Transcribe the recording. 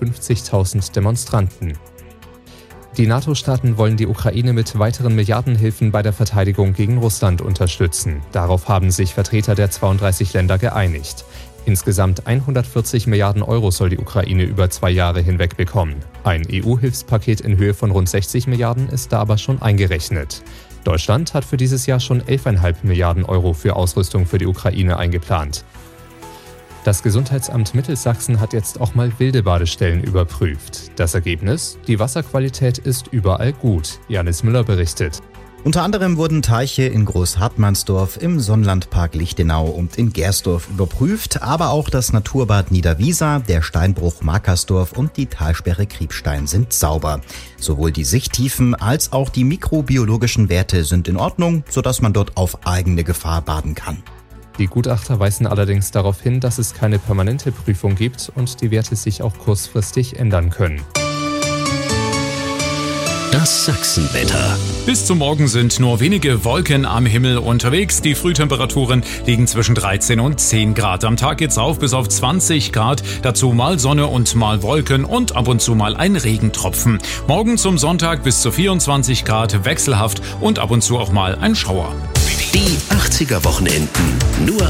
50.000 Demonstranten. Die NATO-Staaten wollen die Ukraine mit weiteren Milliardenhilfen bei der Verteidigung gegen Russland unterstützen. Darauf haben sich Vertreter der 32 Länder geeinigt. Insgesamt 140 Milliarden Euro soll die Ukraine über 2 Jahre hinweg bekommen. Ein EU-Hilfspaket in Höhe von rund 60 Milliarden ist da aber schon eingerechnet. Deutschland hat für dieses Jahr schon 11,5 Milliarden Euro für Ausrüstung für die Ukraine eingeplant. Das Gesundheitsamt Mittelsachsen hat jetzt auch mal wilde Badestellen überprüft. Das Ergebnis? Die Wasserqualität ist überall gut. Janis Müller berichtet. Unter anderem wurden Teiche in Großhartmannsdorf, im Sonnenlandpark Lichtenau und in Gersdorf überprüft, aber auch das Naturbad Niederwiesa, der Steinbruch Markersdorf und die Talsperre Kriebstein sind sauber. Sowohl die Sichttiefen als auch die mikrobiologischen Werte sind in Ordnung, sodass man dort auf eigene Gefahr baden kann. Die Gutachter weisen allerdings darauf hin, dass es keine permanente Prüfung gibt und die Werte sich auch kurzfristig ändern können. Das Sachsenwetter. Bis zum Morgen sind nur wenige Wolken am Himmel unterwegs. Die Frühtemperaturen liegen zwischen 13 und 10 Grad. Am Tag geht's rauf bis auf 20 Grad. Dazu mal Sonne und mal Wolken und ab und zu mal ein Regentropfen. Morgen zum Sonntag bis zu 24 Grad, wechselhaft und ab und zu auch mal ein Schauer. Die 80er Wochenenden. Nur